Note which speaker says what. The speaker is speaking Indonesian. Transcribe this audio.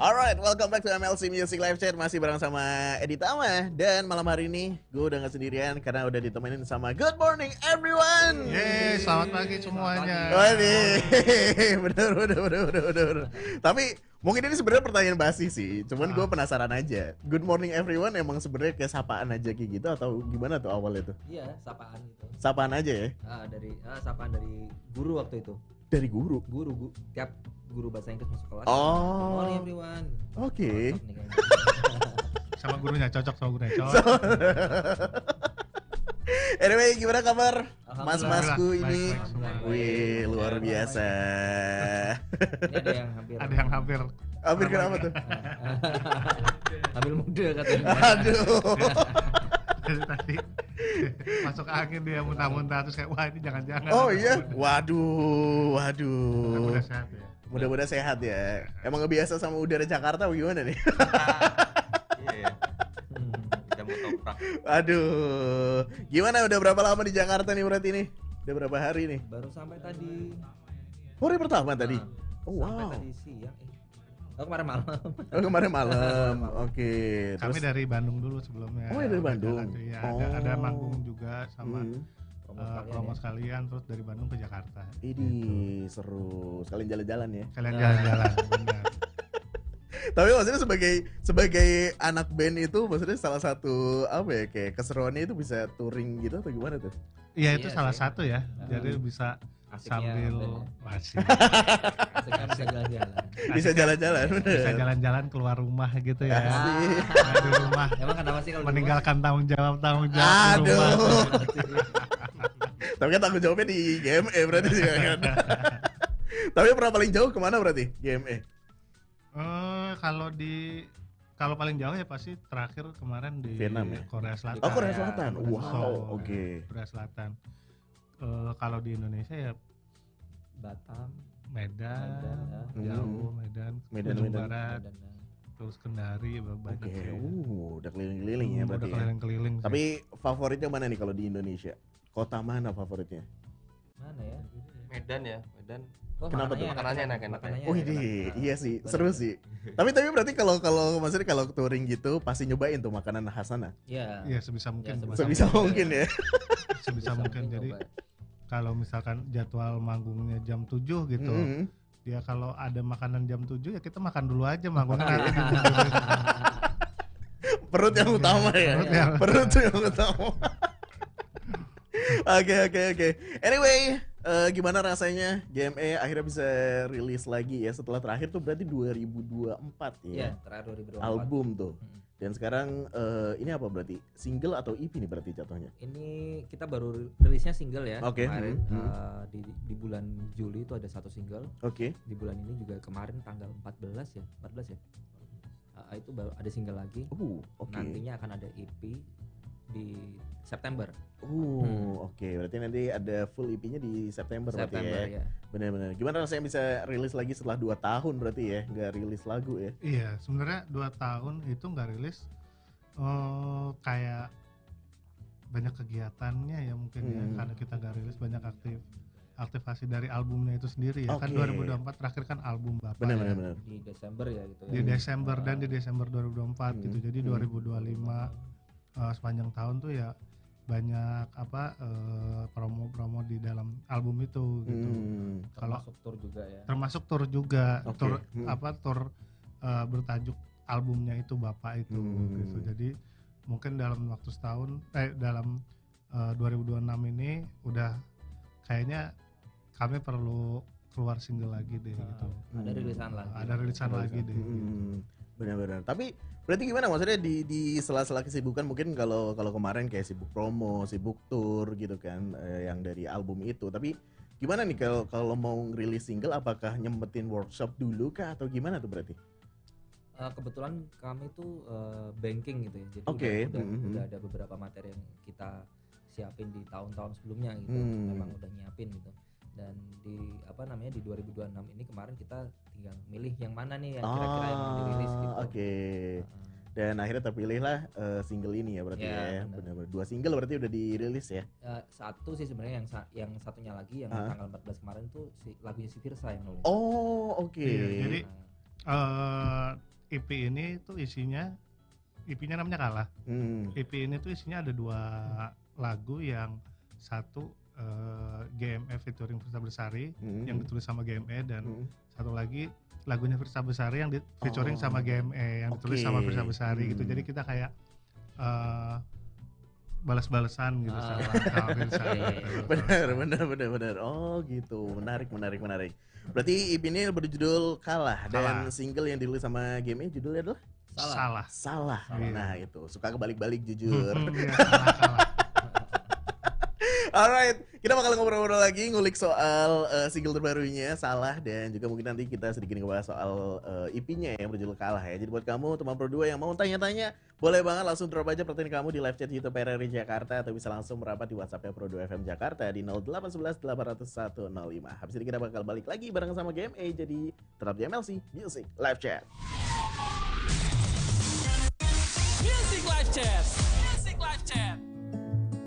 Speaker 1: Alright, welcome back to MLC Music Live Chat. Masih bareng sama Edi Tama. Dan malam hari ini gue udah gak sendirian karena udah ditemenin sama Good Morning Everyone.
Speaker 2: Yeay, selamat pagi semuanya.
Speaker 1: Waduh, bener. Tapi mungkin ini sebenarnya pertanyaan basi sih. Cuman gue penasaran aja. Good Morning Everyone emang sebenarnya kayak sapaan aja kayak gitu atau gimana tuh awalnya tuh?
Speaker 3: Iya, sapaan gitu.
Speaker 1: Sapaan aja ya?
Speaker 3: Sapaan dari guru waktu itu.
Speaker 1: Dari guru?
Speaker 3: Tiap guru bahasa Inggris masuk kelas.
Speaker 1: Oh.
Speaker 3: Good morning everyone.
Speaker 1: Oke.
Speaker 3: Cocok nih kayaknya.
Speaker 2: Sama gurunya cocok.
Speaker 1: Anyway, gimana kabar mas-masku
Speaker 2: Alhamdulillah,
Speaker 1: ini?
Speaker 2: baik semua.
Speaker 1: Wih, luar biasa.
Speaker 3: Ini ada yang hampir.
Speaker 1: Hampir kenapa tuh?
Speaker 3: Ambil muda katanya.
Speaker 1: Aduh.
Speaker 2: Dari tadi masuk angin dia muntah-muntah terus kayak wah ini jangan-jangan.
Speaker 1: Oh iya? Waduh.
Speaker 2: Mudah-mudahan sehat ya.
Speaker 1: Mudah-mudahan sehat ya. Emang ngebiasa sama udara Jakarta gimana nih?
Speaker 4: Iya. Kita mau toprak.
Speaker 1: Aduh. Gimana udah berapa lama di Jakarta nih berarti nih? Udah berapa hari nih?
Speaker 3: Baru sampai tadi.
Speaker 1: Hari pertama tadi? Oh
Speaker 3: Sampai
Speaker 1: wow.
Speaker 3: tadi siang. Kemarin malam.
Speaker 1: Oh kemarin malam. Oke.
Speaker 2: Kami
Speaker 1: Terus
Speaker 2: dari Bandung dulu sebelumnya.
Speaker 1: Oh, dari Bandung.
Speaker 2: Iya,
Speaker 1: Oh.
Speaker 2: ada manggung juga sama promo
Speaker 3: Ya.
Speaker 2: sekalian terus dari Bandung ke Jakarta.
Speaker 1: Ini seru. Sekalian jalan-jalan ya.
Speaker 2: Kalian jalan-jalan benar.
Speaker 1: Tapi maksudnya sebagai anak band itu maksudnya salah satu apa ya kayak keseruannya itu bisa touring gitu atau gimana tuh?
Speaker 2: Iya itu
Speaker 3: Iya
Speaker 2: salah
Speaker 3: sih.
Speaker 2: satu ya. Jadi bisa
Speaker 3: Asiknya
Speaker 2: sambil
Speaker 3: band
Speaker 2: masih
Speaker 3: ya. Asiknya bisa jalan-jalan.
Speaker 1: Bisa jalan-jalan.
Speaker 2: bisa jalan-jalan keluar rumah gitu ya.
Speaker 1: Asik.
Speaker 2: Nah, di rumah
Speaker 3: Emang kenapa sih kalau
Speaker 2: meninggalkan tanggung jawab di rumah.
Speaker 1: Aduh. Tapi kan tanggung jawabnya di GME berarti sih kan. Tapi pernah paling jauh kemana berarti GME?
Speaker 2: Kalau paling jauh ya pasti terakhir kemarin di
Speaker 1: Vietnam ya?
Speaker 2: Korea Selatan.
Speaker 1: Oh Korea Selatan.
Speaker 2: Seoul.
Speaker 1: Wow. Oke.
Speaker 2: Korea Selatan. Kalau di Indonesia ya
Speaker 3: Batam,
Speaker 2: Medan,
Speaker 3: ya.
Speaker 2: jauh Medan,
Speaker 1: Medan,
Speaker 2: Ujung
Speaker 1: Medan.
Speaker 2: Barat,
Speaker 3: Dan
Speaker 2: terus Kendari banyak
Speaker 1: Oke.
Speaker 2: ya.
Speaker 1: Udah keliling-keliling ya
Speaker 2: Udah
Speaker 1: berarti ya.
Speaker 2: keliling-keliling sih.
Speaker 1: Tapi favoritnya mana nih kalau di Indonesia? Kota mana favoritnya?
Speaker 3: mana ya?
Speaker 4: Medan ya, Medan.
Speaker 3: Oh,
Speaker 1: Kenapa tuh?
Speaker 4: Makanannya enak-enak.
Speaker 3: Makanannya
Speaker 1: Oh
Speaker 3: enak.
Speaker 1: ini,
Speaker 3: Nah,
Speaker 1: iya sih,
Speaker 3: bener.
Speaker 1: seru sih. Tapi berarti kalau maksudnya kalau touring gitu pasti nyobain tuh makanan khas sana.
Speaker 3: Iya.
Speaker 2: Iya sebisa mungkin.
Speaker 3: Ya,
Speaker 1: Sebisa mungkin ya.
Speaker 2: sebisa mungkin. Jadi
Speaker 3: coba.
Speaker 2: kalau misalkan jadwal manggungnya jam 7 gitu,
Speaker 1: Mhm.
Speaker 2: ya kalau ada makanan jam 7 ya kita makan dulu aja manggungnya nanti.
Speaker 1: Perut yang utama ya.
Speaker 2: Perut yang-
Speaker 1: Perut yang utama. Oke. Anyway, gimana rasanya GME akhirnya bisa rilis lagi ya setelah terakhir tuh berarti 2024
Speaker 3: Iya,
Speaker 1: ya.
Speaker 3: terakhir 2024.
Speaker 1: Album tuh.
Speaker 3: Mm.
Speaker 1: Dan sekarang ini apa berarti? Single atau EP nih berarti jatuhnya?
Speaker 3: Ini kita baru rilisnya single ya.
Speaker 1: Oke,
Speaker 3: Kemarin
Speaker 1: hmm.
Speaker 3: di bulan Juli itu ada satu single.
Speaker 1: Oke.
Speaker 3: Di bulan ini juga kemarin tanggal 14 ya. Itu baru ada single lagi.
Speaker 1: Oke.
Speaker 3: Nantinya akan ada EP di September.
Speaker 1: Oke. Berarti nanti ada full EP-nya di September berarti
Speaker 3: September
Speaker 1: ya.
Speaker 3: ya.
Speaker 1: Benar-benar. Gimana rasanya bisa rilis lagi setelah 2 tahun berarti ya? Nggak rilis lagu ya?
Speaker 2: Iya, sebenarnya 2 tahun itu nggak rilis, kayak banyak kegiatannya ya mungkin ya, karena kita nggak rilis banyak aktivasi dari albumnya itu sendiri ya. Kan
Speaker 1: Oke.
Speaker 2: 2024 terakhir kan album Bapak ya.
Speaker 1: Benar.
Speaker 3: Di Desember ya gitu ya.
Speaker 2: Di Desember dan di Desember 2024 gitu. Jadi 2025 sepanjang tahun tuh ya banyak promo-promo di dalam album itu gitu. Kalau
Speaker 3: Termasuk tour juga ya.
Speaker 2: termasuk tour juga,
Speaker 1: Oke.
Speaker 2: tour bertajuk albumnya itu Bapak itu gitu. Jadi mungkin dalam waktu setahun dalam 2026 ini udah kayaknya kami perlu keluar single lagi deh gitu.
Speaker 3: Ada rilisan lagi.
Speaker 2: Ada rilisan lagi deh. Gitu.
Speaker 1: Benar-benar. Tapi berarti gimana maksudnya di sela-sela kesibukan mungkin kalau kemarin kayak sibuk promo, sibuk tour gitu kan yang dari album itu. Tapi gimana nih kalau mau ngerilis single apakah nyempetin workshop dulu kah atau gimana tuh berarti?
Speaker 3: Kebetulan kami tuh banking gitu ya. Jadi
Speaker 1: Oke.
Speaker 3: udah ada beberapa materi yang kita siapin di tahun-tahun sebelumnya gitu. Memang udah nyiapin gitu. Dan di di 2026 ini kemarin kita tinggal milih yang mana nih yang kira-kira yang mau dirilis gitu.
Speaker 1: Oke. Dan akhirnya terpilihlah single ini ya berarti ya. Benar-benar 2 single berarti udah dirilis ya.
Speaker 3: Satu sih sebenarnya yang satunya lagi yang tanggal 14 kemarin tuh lagunya si Virsa yang nulis.
Speaker 1: Oh, oke.
Speaker 2: Iya, jadi EP ini tuh isinya, EP-nya namanya Kalah. EP ini tuh isinya ada 2 lagu, yang satu GME featuring Firsa Bersari yang ditulis sama GME, dan satu lagi lagunya Firsa Besari yang featuring sama GME yang ditulis sama Firsa Besari gitu. Jadi kita kayak balas-balasan gitu sama Firsa.
Speaker 1: Benar. Oh gitu, menarik. Berarti EP ini berjudul Kalah, dan single yang dirilis sama GME judulnya adalah Salah. Nah itu, suka kebalik-balik jujur.
Speaker 2: Iya, Salah.
Speaker 1: Alright, kita bakal ngobrol-ngobrol lagi, ngulik soal single terbarunya Salah, dan juga mungkin nanti kita sedikit ngebahas soal EP-nya yang berjudul Kalah ya. Jadi buat kamu teman Pro 2 yang mau tanya-tanya, boleh banget langsung drop aja pertanyaan kamu di live chat YouTube RRI Jakarta, atau bisa langsung merapat di WhatsApp-nya Pro 2 FM Jakarta di 0811 800 105. Habis ini kita bakal balik lagi bareng sama GME, jadi tetap di MLC Music Live Chat.
Speaker 5: Music Live Chat.